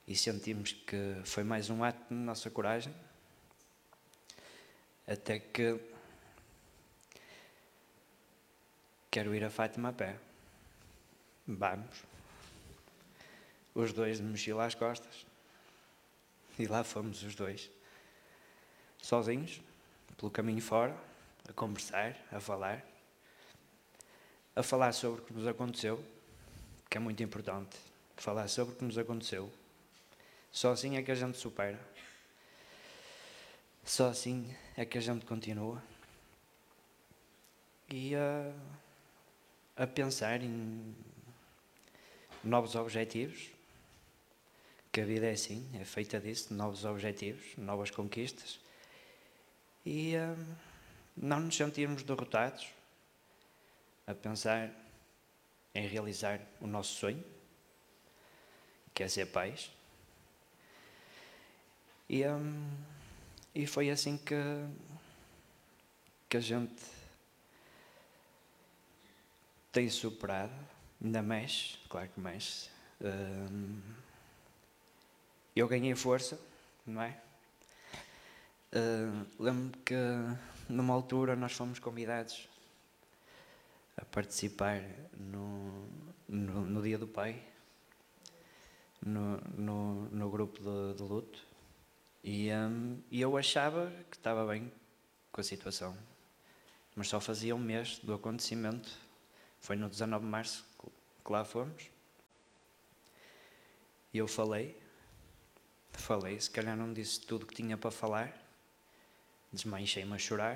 e sentimos que foi mais um ato de nossa coragem, até que quero ir a Fátima a pé. Vamos. Os dois de mochila às costas. E lá fomos os dois, sozinhos, pelo caminho fora, a conversar, a falar sobre o que nos aconteceu, que é muito importante, falar sobre o que nos aconteceu. Só assim é que a gente supera. Só assim é que a gente continua. E a pensar em novos objetivos, que a vida é assim, é feita disso, novos objetivos, novas conquistas. E não nos sentirmos derrotados, a pensar em realizar o nosso sonho, que é ser pais. E foi assim que a gente tem superado. Ainda mexe, claro que mexe. Eu ganhei força, não é? Lembro-me que numa altura nós fomos convidados a participar no Dia do Pai, no grupo de luto, e eu achava que estava bem com a situação, mas só fazia um mês do acontecimento. Foi no 19 de março que lá fomos, e eu falei, se calhar não disse tudo o que tinha para falar, desmanchei-me a chorar,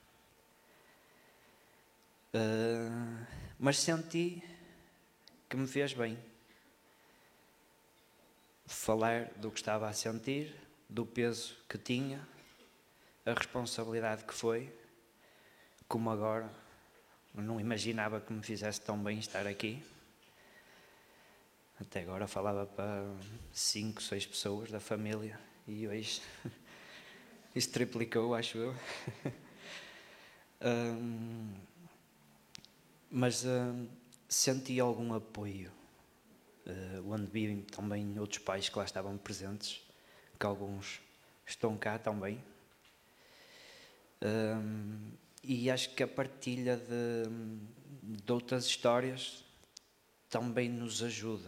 mas senti que me fez bem falar do que estava a sentir, do peso que tinha, a responsabilidade que foi, como agora eu não imaginava que me fizesse tão bem estar aqui. Até agora falava para 5, 6 pessoas da família e hoje isso triplicou, acho eu. Mas senti algum apoio, onde vivem também outros pais que lá estavam presentes, que alguns estão cá também. E acho que a partilha de outras histórias também nos ajuda,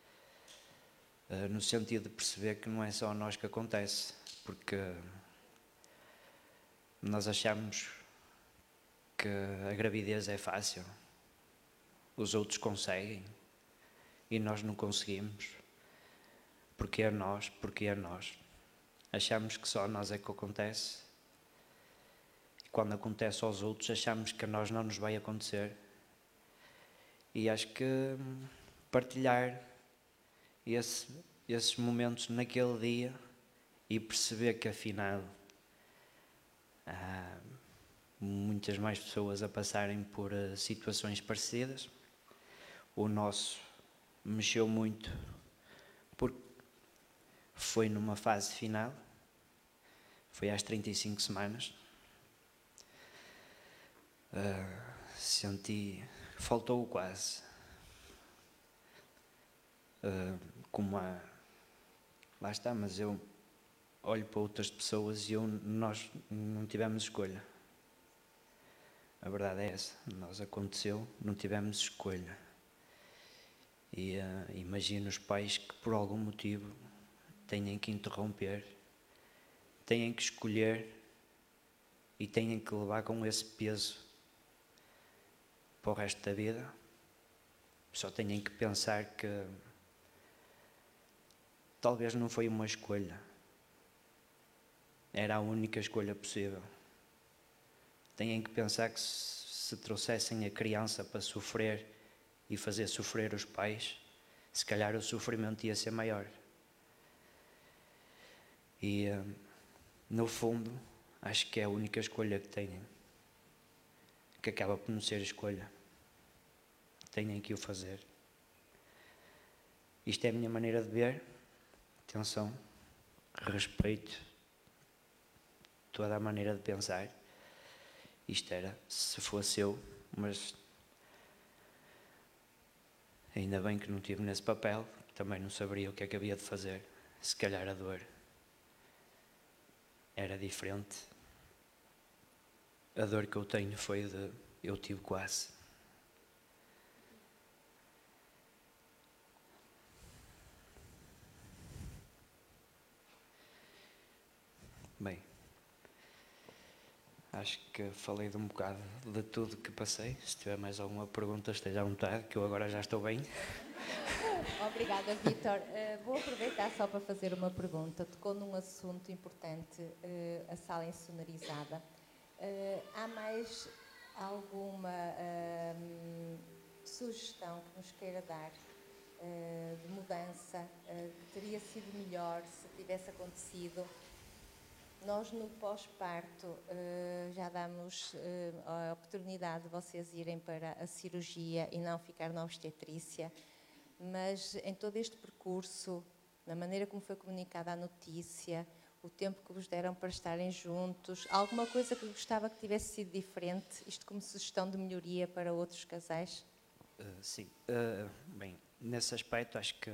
no sentido de perceber que não é só a nós que acontece, porque nós achamos que a gravidez é fácil, os outros conseguem e nós não conseguimos. Porque é nós? Achamos que só a nós é que acontece. E quando acontece aos outros, achamos que a nós não nos vai acontecer. E acho que partilhar esses momentos naquele dia e perceber que afinal há muitas mais pessoas a passarem por situações parecidas. O nosso mexeu muito porque foi numa fase final, foi às 35 semanas. Senti, faltou quase, lá está, mas eu olho para outras pessoas e nós não tivemos escolha. A verdade é essa, nós aconteceu, não tivemos escolha. E imagino os pais que por algum motivo têm que interromper, têm que escolher e têm que levar com esse peso para o resto da vida. Só têm que pensar que talvez não foi uma escolha, era a única escolha possível. Têm que pensar que se trouxessem a criança para sofrer e fazer sofrer os pais, se calhar o sofrimento ia ser maior. E no fundo acho que é a única escolha que têm, que acaba por não ser escolha. Têm que o fazer. Isto é a minha maneira de ver. Atenção, respeito toda a maneira de pensar. Isto era, se fosse eu, mas ainda bem que não estive nesse papel, também não saberia o que é que havia de fazer. se calhar a dor era diferente. A dor que eu tenho foi de eu tive quase. Bem, acho que falei de um bocado de tudo que passei. Se tiver mais alguma pergunta, esteja à vontade, que eu agora já estou bem. Obrigada, Vítor. Vou aproveitar só para fazer uma pergunta. Tocou num assunto importante, a sala insonorizada. Há mais alguma sugestão que nos queira dar de mudança, que teria sido melhor se tivesse acontecido? Nós, no pós-parto, já damos a oportunidade de vocês irem para a cirurgia e não ficar na obstetrícia, mas em todo este percurso, na maneira como foi comunicada a notícia, o tempo que vos deram para estarem juntos, alguma coisa que gostava que tivesse sido diferente, isto como sugestão de melhoria para outros casais? Sim. Bem, nesse aspecto acho que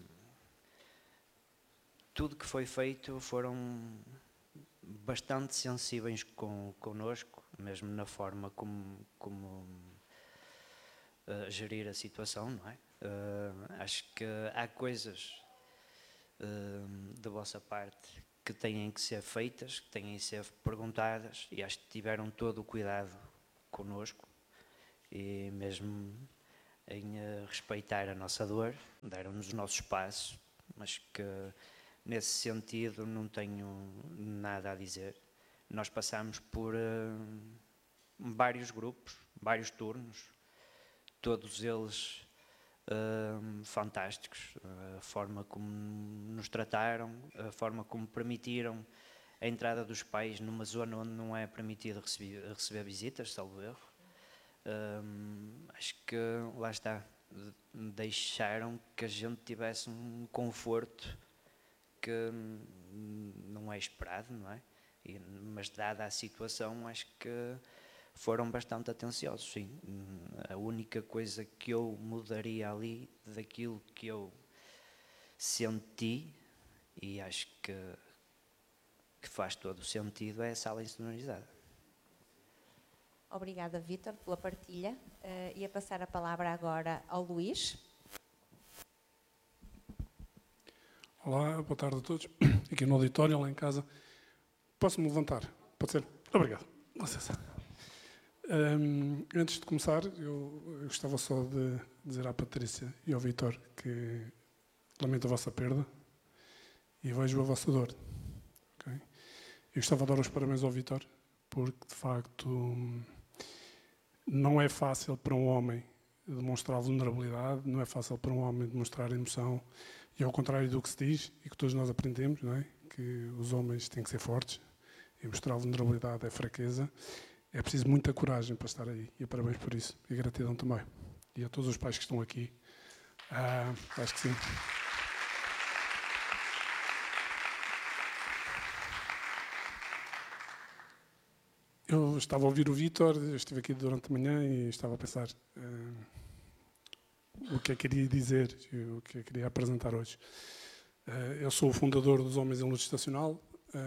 tudo que foi feito foram bastante sensíveis connosco, mesmo na forma como gerir a situação, não é? Acho que há coisas da vossa parte que têm que ser feitas, que têm que ser perguntadas, e acho que tiveram todo o cuidado connosco e mesmo em respeitar a nossa dor, deram-nos o nosso espaço, mas que nesse sentido não tenho nada a dizer. Nós passamos por vários grupos, vários turnos, todos eles fantásticos. A forma como nos trataram, a forma como permitiram a entrada dos pais numa zona onde não é permitido receber visitas, salvo erro. Acho que, lá está, deixaram que a gente tivesse um conforto que não é esperado, não é? Mas dada a situação, acho que foram bastante atenciosos, sim. A única coisa que eu mudaria ali, daquilo que eu senti, e acho que faz todo o sentido, é a sala insonorizada. Obrigada, Vítor, pela partilha. Ia passar a palavra agora ao Luís. Olá, boa tarde a todos. Aqui no auditório, lá em casa. Posso-me levantar? Pode ser? Obrigado. Licença. Antes de começar, eu gostava só de dizer à Patrícia e ao Vítor que lamento a vossa perda e vejo a vossa dor. Okay? Eu gostava de dar os parabéns ao Vítor, porque de facto não é fácil para um homem demonstrar vulnerabilidade, não é fácil para um homem demonstrar emoção, e ao contrário do que se diz e que todos nós aprendemos, não é? Que os homens têm que ser fortes e mostrar vulnerabilidade é fraqueza. É preciso muita coragem para estar aí, e parabéns por isso, e gratidão também. E a todos os pais que estão aqui, acho que sim. Eu estava a ouvir o Vítor, estive aqui durante a manhã e estava a pensar o que é que queria dizer, o que é que queria apresentar hoje. Eu sou o fundador dos Homens em Luta Estacional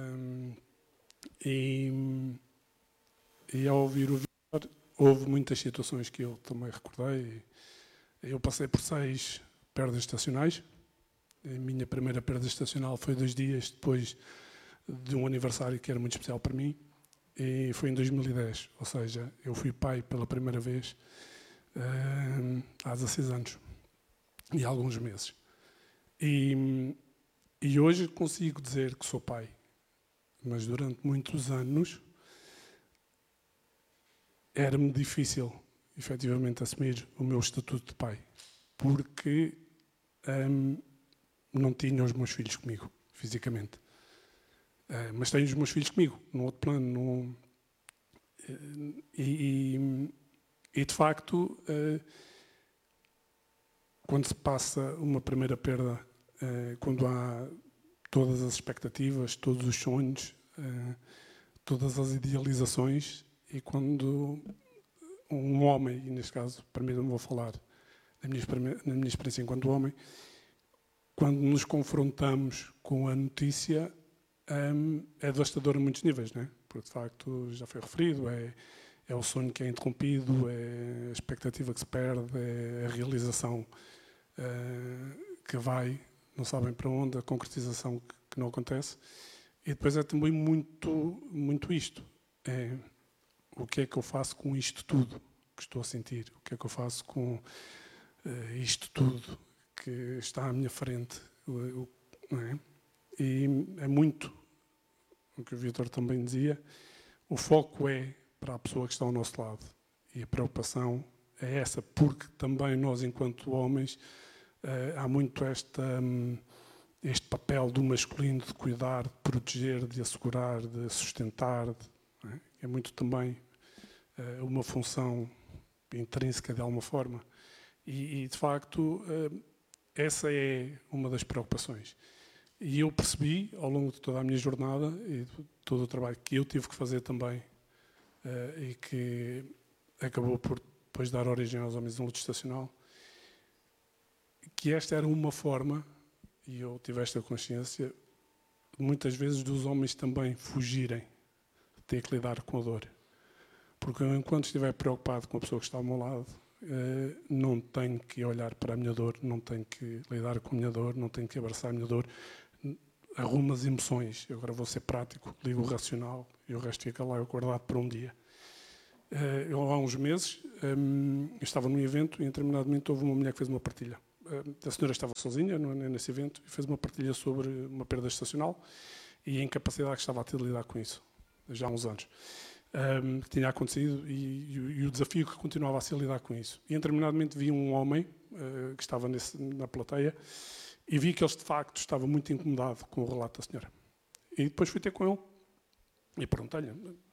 e ao ouvir o Vítor, houve muitas situações que eu também recordei. Eu passei por 6 perdas estacionais. A minha primeira perda estacional foi 2 dias depois de um aniversário que era muito especial para mim, e foi em 2010, ou seja, eu fui pai pela primeira vez há 16 anos e há alguns meses. E hoje consigo dizer que sou pai, mas durante muitos anos era-me difícil, efetivamente, assumir o meu estatuto de pai, porque não tinha os meus filhos comigo, fisicamente. Mas tenho os meus filhos comigo, num outro plano. E de facto, quando se passa uma primeira perda, quando há todas as expectativas, todos os sonhos, todas as idealizações, e quando um homem, e neste caso, para mim não vou falar na minha experiência enquanto homem, quando nos confrontamos com a notícia é devastador a muitos níveis, né? Porque de facto já foi referido, é o sonho que é interrompido, é a expectativa que se perde, é a realização que vai, não sabem para onde, a concretização que não acontece. E depois é também muito isto. É o que é que eu faço com isto tudo que estou a sentir? O que é que eu faço com isto tudo que está à minha frente? Não é? E é muito o que o Vítor também dizia. O foco é para a pessoa que está ao nosso lado. E a preocupação é essa, porque também nós, enquanto homens, há muito este papel do masculino de cuidar, de proteger, de assegurar, de sustentar. É muito também uma função intrínseca de alguma forma. E de facto, essa é uma das preocupações. E eu percebi, ao longo de toda a minha jornada e de todo o trabalho que eu tive que fazer também, e que acabou por depois dar origem aos Homens em Luta Estacional, que esta era uma forma, e eu tive esta consciência, muitas vezes dos homens também fugirem de ter que lidar com a dor. Porque eu, enquanto estiver preocupado com a pessoa que está ao meu lado, não tenho que olhar para a minha dor, não tenho que lidar com a minha dor, não tenho que abraçar a minha dor, arrumo as emoções. Eu agora vou ser prático, ligo o racional e o resto fica lá guardado para um dia. Eu, há uns meses, eu estava num evento e, em determinado momento, houve uma mulher que fez uma partilha. A senhora estava sozinha nesse evento e fez uma partilha sobre uma perda estacional e a incapacidade que estava a ter de lidar com isso, já há uns anos. Que tinha acontecido e o desafio que continuava a ser lidar com isso. E, em determinado momento, vi um homem que estava na plateia e vi que ele, de facto, estava muito incomodado com o relato da senhora. E depois fui ter com ele e perguntei-lhe,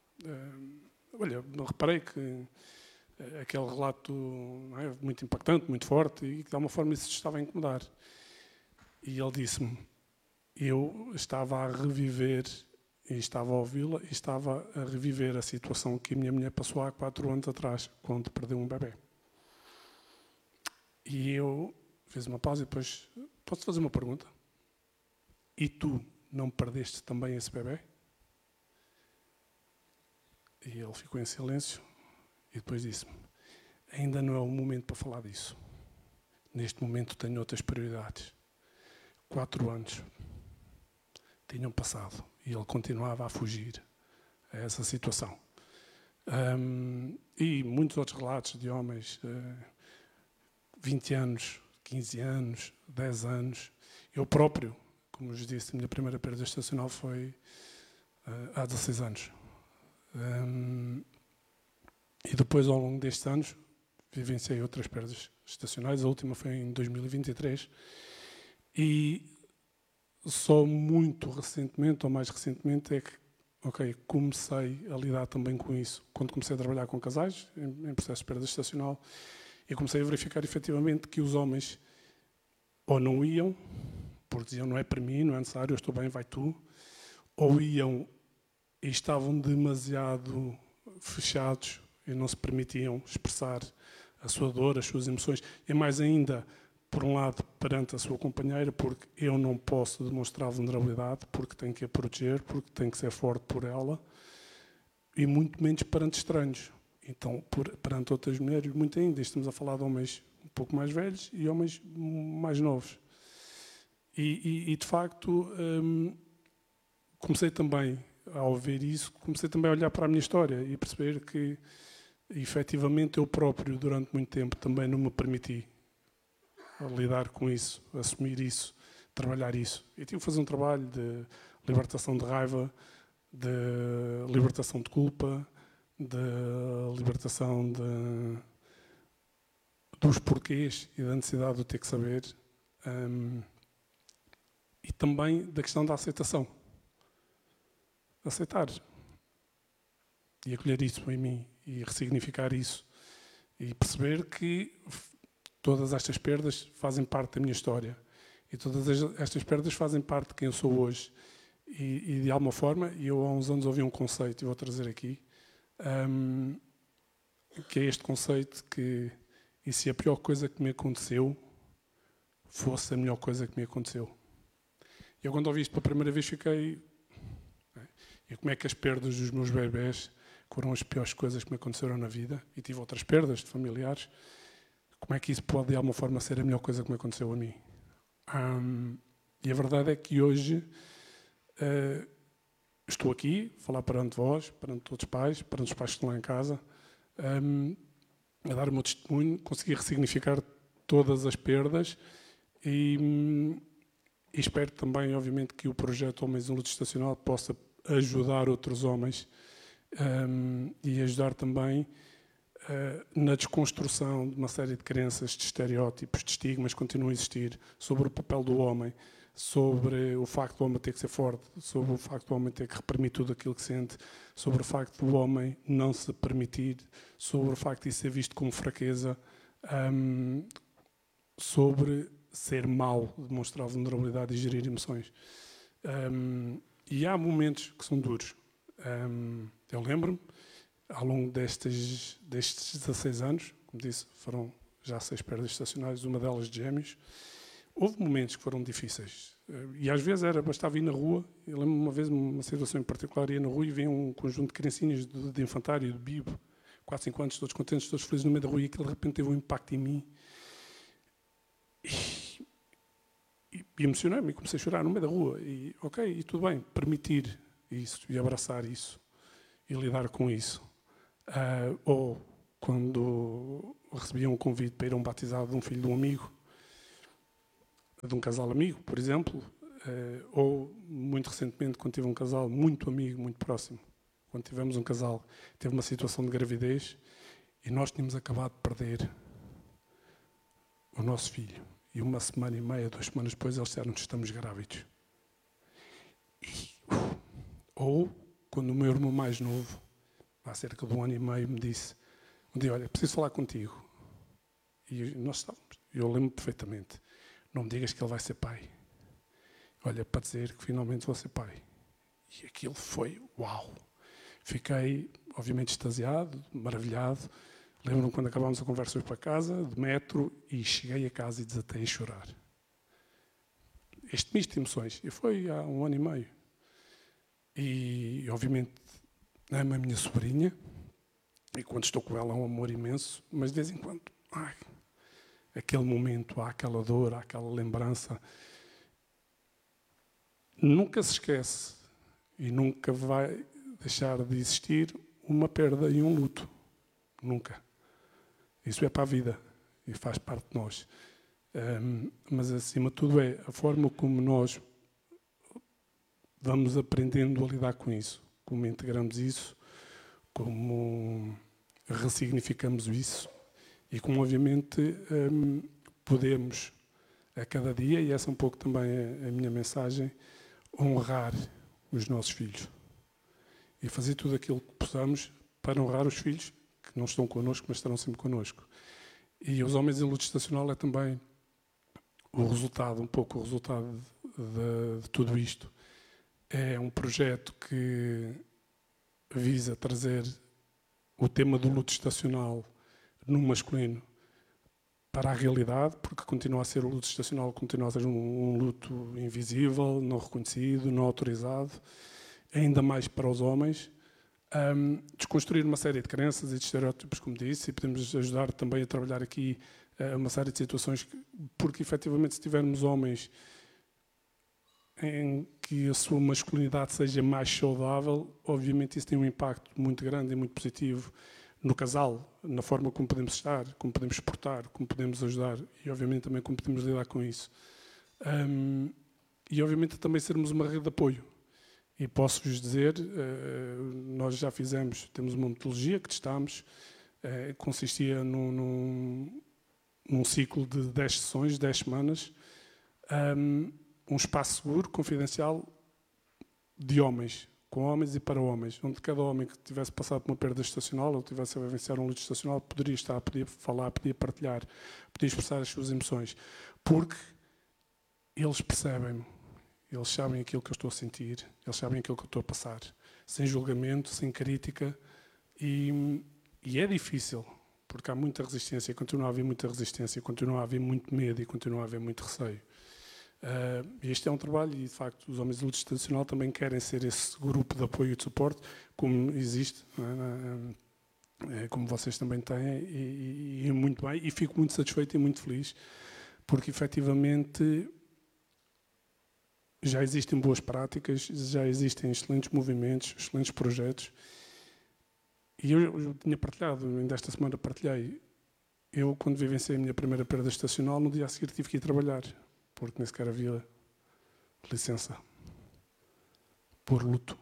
olha, reparei que aquele relato não é, muito impactante, muito forte, e que de alguma forma isso estava a incomodar. E ele disse-me, eu estava a reviver, e estava a ouvi-la, e estava a reviver a situação que a minha mulher passou há 4 anos atrás, quando perdeu um bebê. E eu fiz uma pausa e depois, posso fazer uma pergunta? E tu não perdeste também esse bebê? E ele ficou em silêncio e depois disse-me, ainda não é o momento para falar disso. Neste momento tenho outras prioridades. 4 anos tinham passado e ele continuava a fugir a essa situação. E muitos outros relatos de homens, 20 anos, 15 anos, 10 anos. Eu próprio, como vos disse, a minha primeira perda estacional foi há 16 anos. E depois, ao longo destes anos, vivenciei outras perdas estacionais. A última foi em 2023. E só muito recentemente, ou mais recentemente, é que comecei a lidar também com isso. Quando comecei a trabalhar com casais, em processo de perda estacional, e comecei a verificar efetivamente que os homens ou não iam, porque diziam não é para mim, não é necessário, eu estou bem, vai tu, ou iam e estavam demasiado fechados e não se permitiam expressar a sua dor, as suas emoções, e mais ainda, por um lado, perante a sua companheira, porque eu não posso demonstrar vulnerabilidade, porque tenho que a proteger, porque tenho que ser forte por ela, e muito menos perante estranhos. Então, perante outras mulheres, muito ainda. Estamos a falar de homens um pouco mais velhos e homens mais novos. E de facto, comecei também, ao ver isso, comecei também a olhar para a minha história e perceber que, efetivamente, eu próprio, durante muito tempo, também não me permiti lidar com isso, assumir isso, trabalhar isso. E tive que fazer um trabalho de libertação de raiva, de libertação de culpa, de libertação dos porquês e da necessidade de ter que saber, e também da questão da aceitação. Aceitar e acolher isso em mim e ressignificar isso e perceber que todas estas perdas fazem parte da minha história e todas estas perdas fazem parte de quem eu sou hoje e de alguma forma, e eu há uns anos ouvi um conceito e vou trazer aqui, que é este conceito que e se a pior coisa que me aconteceu fosse a melhor coisa que me aconteceu. Eu, quando ouvi isto pela primeira vez, fiquei... E como é que as perdas dos meus bebés foram as piores coisas que me aconteceram na vida, e tive outras perdas de familiares, como é que isso pode, de alguma forma, ser a melhor coisa que me aconteceu a mim? E a verdade é que hoje estou aqui, a falar perante vós, perante todos os pais, perante os pais que estão lá em casa, a dar o meu testemunho, conseguir ressignificar todas as perdas e espero também, obviamente, que o projeto Homens em Luta Estacional possa ajudar outros homens e ajudar também na desconstrução de uma série de crenças, de estereótipos, de estigmas que continuam a existir sobre o papel do homem, sobre o facto do homem ter que ser forte, sobre o facto do homem ter que reprimir tudo aquilo que sente, sobre o facto do homem não se permitir, sobre o facto de ser visto como fraqueza, sobre ser mau, demonstrar vulnerabilidade e gerir emoções. E há momentos que são duros. Eu lembro-me, ao longo destes 16 anos, como disse, foram já 6 perdas estacionais, uma delas de gêmeos, houve momentos que foram difíceis. E às vezes bastava ir na rua. Eu lembro-me uma vez, uma situação em particular, ia na rua e via um conjunto de criancinhas de infantário, de bibo, 4, 5 anos, todos contentes, todos felizes no meio da rua, e aquilo de repente teve um impacto em mim. E emocionei-me e comecei a chorar no meio da rua. E ok, e tudo bem, permitir isso e abraçar isso e lidar com isso. Ou quando recebia um convite para ir a um batizado de um filho de um amigo, de um casal amigo, por exemplo, ou muito recentemente quando tive um casal muito amigo, muito próximo, quando tivemos um casal que teve uma situação de gravidez e nós tínhamos acabado de perder o nosso filho. E 1 semana e meia, 2 semanas depois, eles disseram que estamos grávidos. Ou, quando o meu irmão mais novo, há cerca de 1 ano e meio, me disse, um dia, olha, preciso falar contigo. E nós estávamos, eu lembro perfeitamente, não me digas que ele vai ser pai. Olha, para dizer que finalmente vou ser pai. E aquilo foi, uau! Fiquei, obviamente, extasiado, maravilhado. Lembro-me quando acabámos a conversa para casa, de metro, e cheguei a casa e desatei a chorar. Este misto de emoções. E foi há 1 ano e meio. E, obviamente, amo a minha sobrinha, e quando estou com ela há um amor imenso, mas de vez em quando, aquele momento, há aquela dor, há aquela lembrança. Nunca se esquece e nunca vai deixar de existir uma perda e um luto. Nunca. Isso é para a vida e faz parte de nós. Mas, acima de tudo, é a forma como nós vamos aprendendo a lidar com isso, como integramos isso, como ressignificamos isso e como, obviamente, podemos, a cada dia, e essa é um pouco também a minha mensagem, honrar os nossos filhos e fazer tudo aquilo que possamos para honrar os filhos que não estão connosco, mas estarão sempre connosco. E os Homens em Luta Estacional é também o resultado, um pouco o resultado de tudo isto. É um projeto que visa trazer o tema do luto estacional no masculino para a realidade, porque continua a ser o luto estacional, continua a ser um luto invisível, não reconhecido, não autorizado, ainda mais para os homens. Desconstruir uma série de crenças e de estereótipos, como disse, e podemos ajudar também a trabalhar aqui uma série de situações, porque efetivamente se tivermos homens em que a sua masculinidade seja mais saudável, obviamente isso tem um impacto muito grande e muito positivo no casal, na forma como podemos estar, como podemos exportar, como podemos ajudar e obviamente também como podemos lidar com isso. E obviamente também sermos uma rede de apoio. E posso-vos dizer, nós já temos uma metodologia que testámos, consistia num ciclo de 10 sessões, 10 semanas, um espaço seguro, confidencial, de homens, com homens e para homens, onde cada homem que tivesse passado por uma perda estacional ou tivesse a vivenciar um luto estacional poderia estar, podia falar, podia partilhar, podia expressar as suas emoções, porque eles percebem-me. Eles sabem aquilo que eu estou a sentir, eles sabem aquilo que eu estou a passar, sem julgamento, sem crítica, e é difícil, porque há muita resistência, continua a haver muita resistência, continua a haver muito medo e continua a haver muito receio. Este é um trabalho e, de facto, os homens de luta institucional também querem ser esse grupo de apoio e de suporte, como existe, como vocês também têm, e muito bem, e fico muito satisfeito e muito feliz, porque, efetivamente, já existem boas práticas, já existem excelentes movimentos, excelentes projetos, e eu tinha partilhado, ainda esta semana partilhei, eu, quando vivenciei a minha primeira perda estacional, no dia a seguir tive que ir trabalhar, porque nem sequer havia licença por luto.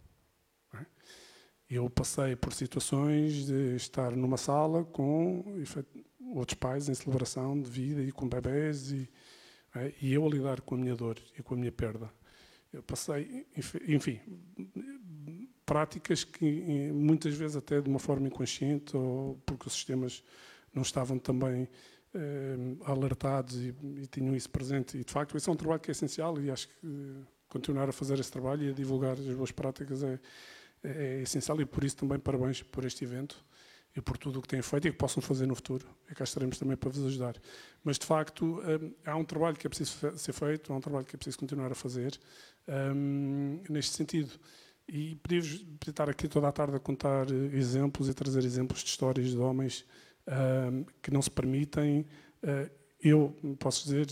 Eu passei por situações de estar numa sala com outros pais em celebração de vida e com bebés e eu a lidar com a minha dor e com a minha perda. Eu passei, enfim, práticas que muitas vezes até de uma forma inconsciente ou porque os sistemas não estavam também alertados e tinham isso presente. E, de facto, esse é um trabalho que é essencial e acho que continuar a fazer esse trabalho e a divulgar as boas práticas é essencial e, por isso, também parabéns por este evento e por tudo o que têm feito e que possam fazer no futuro. E cá estaremos também para vos ajudar. Mas, de facto, há um trabalho que é preciso ser feito, há um trabalho que é preciso continuar a fazer neste sentido. E podia estar aqui toda a tarde a contar exemplos e trazer exemplos de histórias de homens que não se permitem. Eu posso dizer,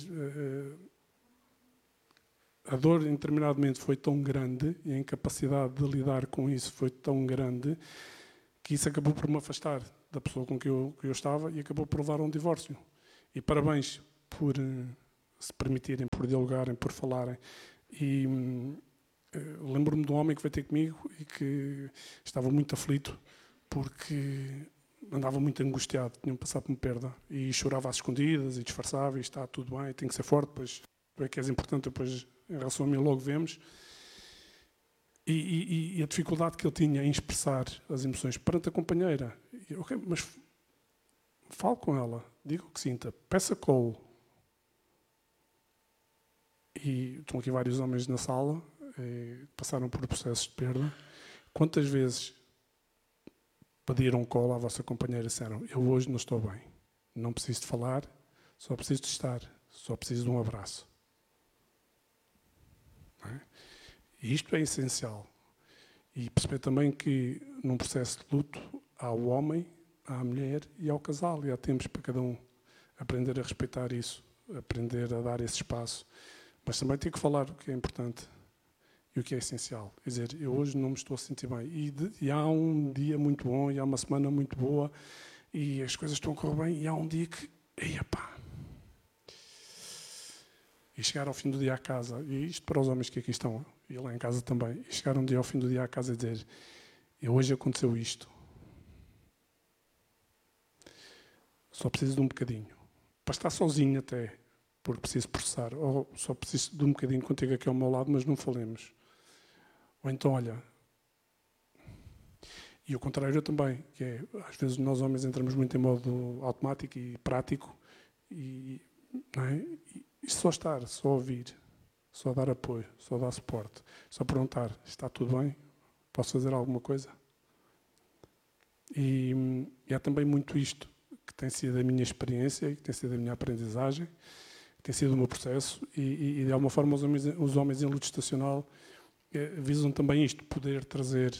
a dor em determinado momento foi tão grande e a incapacidade de lidar com isso foi tão grande que isso acabou por me afastar da pessoa com que eu estava e acabou por levar a um divórcio. E parabéns por se permitirem, por dialogarem, por falarem. E lembro-me de um homem que veio ter comigo e que estava muito aflito porque andava muito angustiado, tinha passado por uma perda e chorava às escondidas e disfarçava e está tudo bem, tem que ser forte, pois tu é que és importante, depois em relação a mim logo vemos. E a dificuldade que ele tinha em expressar as emoções perante a companheira. Ok, mas fale com ela, diga o que sinta, peça colo. E estão aqui vários homens na sala, passaram por processos de perda. Quantas vezes pediram colo à vossa companheira e disseram: eu hoje não estou bem, não preciso de falar, só preciso de estar, só preciso de um abraço. Não é? E isto é essencial. E perceber também que num processo de luto há o homem, há a mulher e há o casal, e há tempos para cada um aprender a respeitar isso, aprender a dar esse espaço, mas também ter que falar o que é importante e o que é essencial. Quer dizer, eu hoje não me estou a sentir bem. E há um dia muito bom, e há uma semana muito boa, e as coisas estão a correr bem, e há um dia que... E chegar ao fim do dia à casa, e isto para os homens que aqui estão, e lá em casa também, e chegar um dia ao fim do dia à casa e dizer: hoje aconteceu isto. Só preciso de um bocadinho. Para estar sozinho até, porque preciso processar. Ou só preciso de um bocadinho contigo aqui ao meu lado, mas não falemos. Ou então, olha... E o contrário também, que é, às vezes nós homens entramos muito em modo automático e prático, não é? E só estar, só ouvir, só dar apoio, só dar suporte, só perguntar: está tudo bem? Posso fazer alguma coisa? E há também muito isto, que tem sido a minha experiência, que tem sido a minha aprendizagem, que tem sido o meu processo, e de alguma forma os homens em luta estacional visam também isto, poder trazer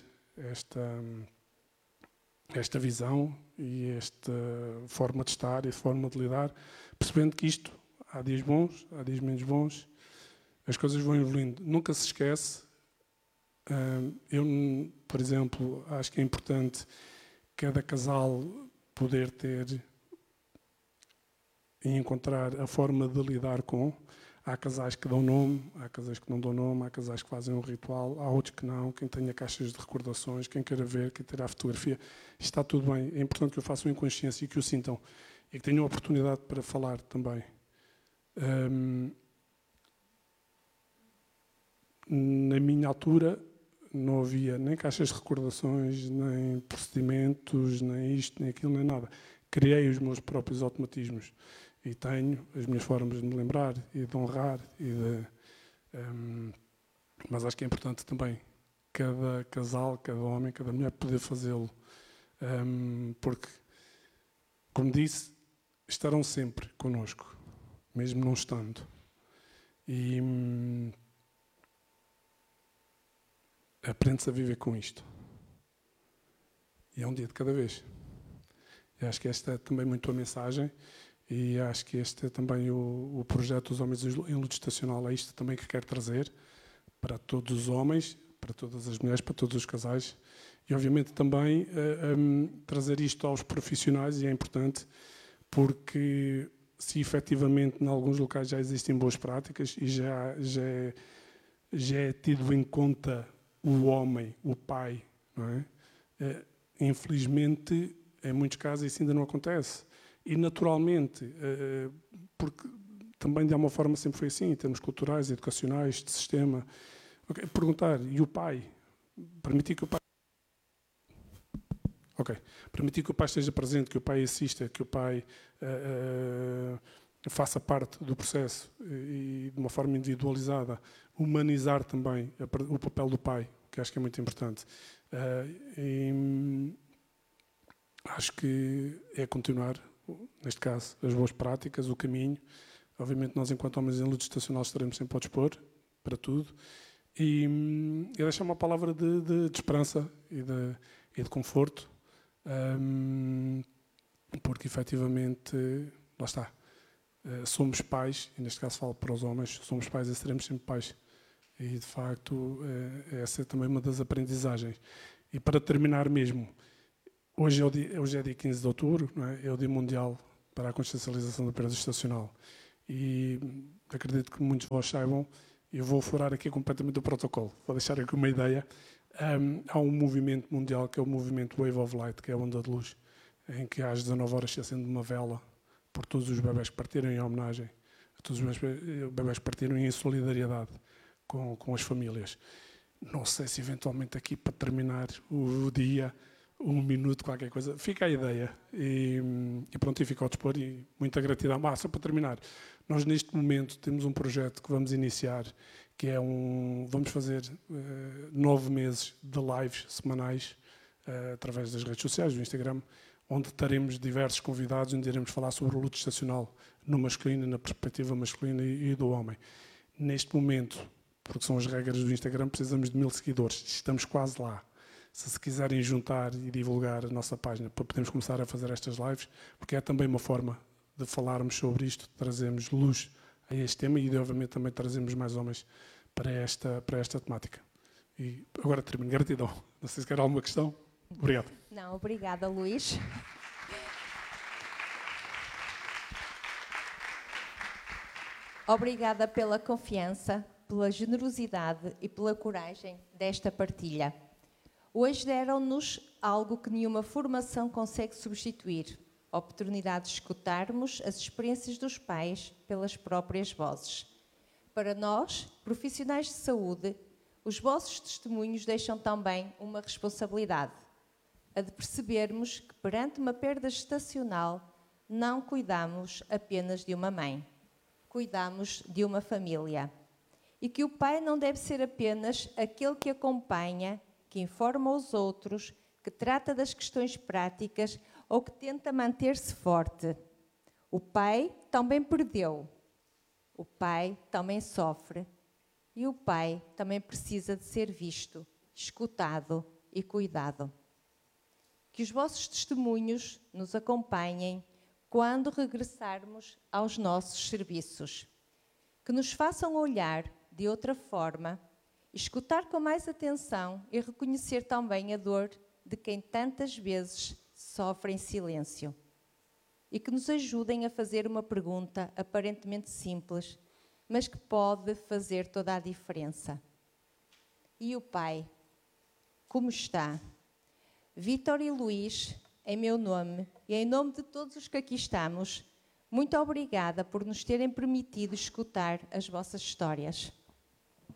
esta visão e esta forma de estar e forma de lidar, percebendo que isto, há dias bons, há dias menos bons, as coisas vão evoluindo. Nunca se esquece, eu, por exemplo, acho que é importante cada casal poder ter e encontrar a forma de lidar com. Há casais que dão nome, há casais que não dão nome, há casais que fazem um ritual, há outros que não, quem tenha caixas de recordações, quem queira ver, quem terá a fotografia, está tudo bem. É importante que o façam em consciência e que o sintam e que tenham a oportunidade para falar também. Na minha altura não havia nem caixas de recordações, nem procedimentos, nem isto, nem aquilo, nem nada. Criei os meus próprios automatismos. E tenho as minhas formas de me lembrar e de honrar. Mas acho que é importante também cada casal, cada homem, cada mulher poder fazê-lo. Porque, como disse, estarão sempre connosco, mesmo não estando. E aprende-se a viver com isto. E é um dia de cada vez. E acho que esta é também muito a mensagem, e acho que este é também o projeto dos Homens em Luto Estacional, é isto também que quero trazer para todos os homens, para todas as mulheres, para todos os casais, e obviamente também trazer isto aos profissionais, e é importante porque se efetivamente em alguns locais já existem boas práticas e já é tido em conta o homem, o pai, não é? Infelizmente, em muitos casos isso ainda não acontece. E naturalmente, porque também de alguma forma sempre foi assim, em termos culturais, educacionais, de sistema. Okay, perguntar, e o pai? Permitir que o pai... Ok. Permitir que o pai esteja presente, que o pai assista, que o pai faça parte do processo e de uma forma individualizada, humanizar também o papel do pai, que acho que é muito importante. Acho que é continuar, neste caso, as boas práticas, o caminho. Obviamente nós, enquanto homens em luto estacional, estaremos sempre ao dispor para tudo. E deixar uma palavra de esperança e de conforto, porque efetivamente, lá está, somos pais, e neste caso falo para os homens, somos pais e seremos sempre pais. E de facto, essa é também uma das aprendizagens. E para terminar mesmo, hoje é dia 15 de outubro, não é? É o Dia Mundial para a Consciencialização da Perda Estacional. E acredito que muitos de vós saibam, eu vou furar aqui completamente o protocolo, vou deixar aqui uma ideia. Há um movimento mundial que é o movimento Wave of Light, que é a onda de luz, em que às 19 horas se acende uma vela por todos os bebés que partiram em homenagem, a todos os bebés que partiram em solidariedade com as famílias. Não sei se eventualmente aqui para terminar o dia, 1 minuto, qualquer coisa, fica a ideia. E pronto, e fica ao dispor, e muita gratidão. Só para terminar, nós neste momento temos um projeto que vamos iniciar, que é vamos fazer 9 meses de lives semanais através das redes sociais, do Instagram, onde teremos diversos convidados, onde iremos falar sobre o luto estacional no masculino, na perspectiva masculina e do homem. Neste momento, porque são as regras do Instagram, precisamos de 1000 seguidores. Estamos quase lá. Se quiserem juntar e divulgar a nossa página, para podermos começar a fazer estas lives, porque é também uma forma de falarmos sobre isto, trazemos luz a este tema e, obviamente, também trazemos mais homens para esta temática. E agora termino. Gratidão. Não sei se quer alguma questão. Obrigado. Não, obrigada, Luís. Obrigada pela confiança, pela generosidade e pela coragem desta partilha. Hoje deram-nos algo que nenhuma formação consegue substituir: a oportunidade de escutarmos as experiências dos pais pelas próprias vozes. Para nós, profissionais de saúde, os vossos testemunhos deixam também uma responsabilidade: a de percebermos que perante uma perda gestacional não cuidamos apenas de uma mãe, cuidamos de uma família. E que o pai não deve ser apenas aquele que acompanha, que informa os outros, que trata das questões práticas ou que tenta manter-se forte. O pai também perdeu. O pai também sofre. E o pai também precisa de ser visto, escutado e cuidado. Que os vossos testemunhos nos acompanhem quando regressarmos aos nossos serviços. Que nos façam olhar de outra forma, escutar com mais atenção e reconhecer também a dor de quem tantas vezes sofre em silêncio. E que nos ajudem a fazer uma pergunta aparentemente simples, mas que pode fazer toda a diferença. E o pai? Como está? Vítor e Luís, em meu nome e em nome de todos os que aqui estamos, muito obrigada por nos terem permitido escutar as vossas histórias.